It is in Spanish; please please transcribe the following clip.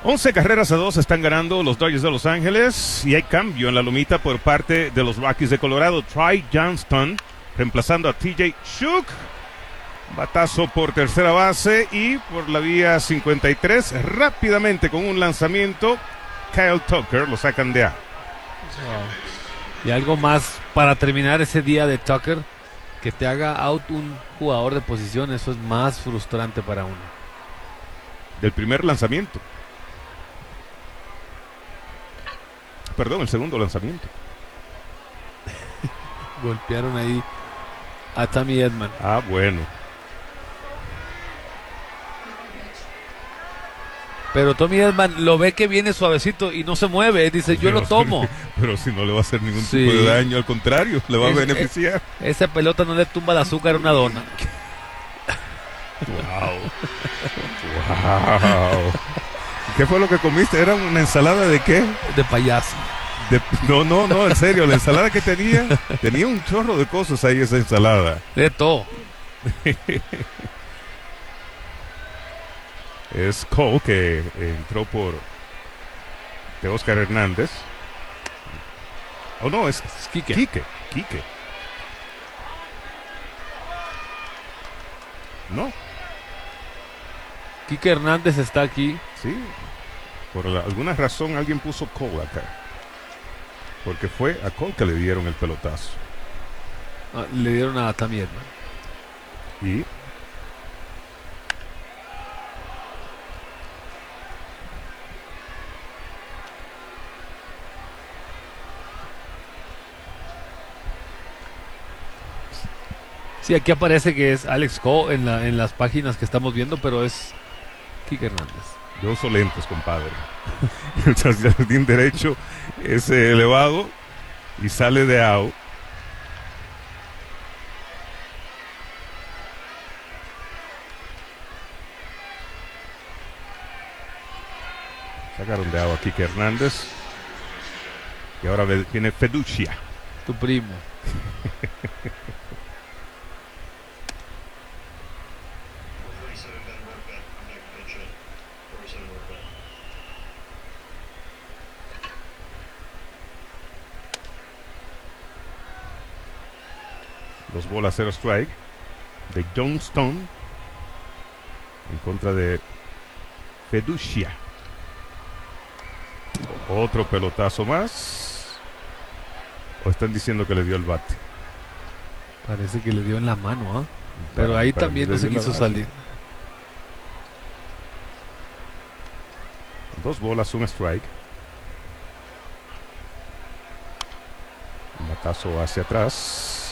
11 carreras a 2 están ganando los Dodgers de Los Ángeles y hay cambio en la lomita por parte de los Rockies de Colorado. Ty Johnston reemplazando a TJ Shook. Batazo por tercera base y por la vía 53 rápidamente con un lanzamiento Kyle Tucker lo sacan de A. Y algo más para terminar ese día de Tucker, que te haga out un jugador de posición, eso es más frustrante para uno. Del primer lanzamiento. Perdón, el segundo lanzamiento. Golpearon ahí a Tommy Edman. Ah, bueno. Pero Tommy Edman lo ve que viene suavecito y no se mueve. Dice, yo lo tomo. Pero si no le va a hacer ningún tipo de daño, al contrario, le va a beneficiar. Esa pelota no le tumba el azúcar a una dona. Wow. Wow. ¿Qué fue lo que comiste? ¿Era una ensalada de qué? De payaso. No, en serio, la ensalada que tenía un chorro de cosas ahí, esa ensalada. De todo. Es Cole que entró por de Oscar Hernández. Oh, no, es Quique. No. Quique Hernández está aquí. Sí. Por alguna razón alguien puso Cole acá. Porque fue a Cole que le dieron el pelotazo. Le dieron a Tommy Edman. Y sí, aquí aparece que es Alex Cole en las páginas que estamos viendo, pero es Quique Hernández. yo uso lentes, compadre. El jardín derecho es elevado y sale de out. Sacaron de out a Quique Hernández. Y ahora viene Feducia. Tu primo. Dos bolas, 0 strike de Johnston en contra de Feducia. Otro pelotazo más. ¿O están diciendo que le dio el bate? Parece que le dio en la mano, ¿eh? Pero ahí también no se quiso salir. 2 bolas, 1 strike. Un batazo hacia atrás.